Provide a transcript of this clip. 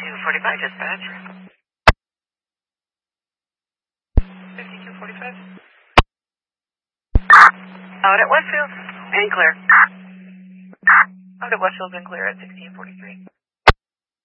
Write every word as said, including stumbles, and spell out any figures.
fifty-two forty-five, dispatch. fifty-two forty-five. Out at Westfield. And clear. Out at Westfield and clear at sixteen forty-three.